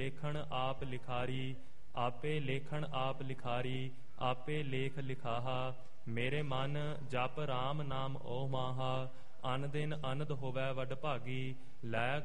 ਲੇਖਣ ਆਪ ਲਿਖਾਰੀ, ਆਪੇ ਲੇਖਣ ਆਪ ਲਿਖਾਰੀ, ਆਪੇ ਲੇਖ ਲਿਖਾਹਾ। ਮੇਰੇ ਮਨ ਜਪ ਰਾਮ ਨਾਮ ਓਹ ਮਾਹਾ, ਅਨ ਦਿਨ ਅਨੰਦ ਹੋਵੈ ਵਡ ਭਾਗੀ। ਲੈ